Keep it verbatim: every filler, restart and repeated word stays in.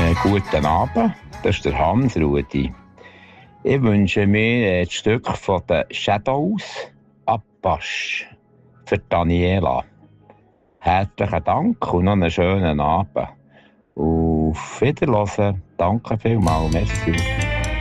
Äh, guten Abend, das ist der Hans-Rudi. Ich wünsche mir das Stück von den Shadows Apache für Daniela. Herzlichen Dank und noch einen schönen Abend. Auf Wiederhören. Danke vielmals. Merci.